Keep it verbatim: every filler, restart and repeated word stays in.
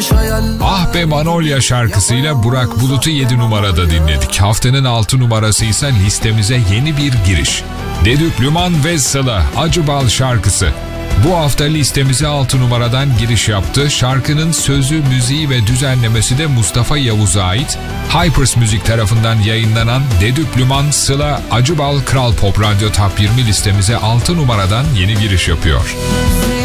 Ah Be Manolya şarkısıyla Burak Bulut'u yedi numarada dinledik. Haftanın altı numarası ise listemize yeni bir giriş. Dedüp Lüman ve Sıla Acı Bal şarkısı. Bu hafta listemize altı numaradan giriş yaptı. Şarkının sözü, müziği ve düzenlemesi de Mustafa Yavuz'a ait. Hypers Müzik tarafından yayınlanan Dedüp Lüman Sıla Acı Bal Kral Pop Radyo Top yirmi listemize altı numaradan yeni giriş yapıyor.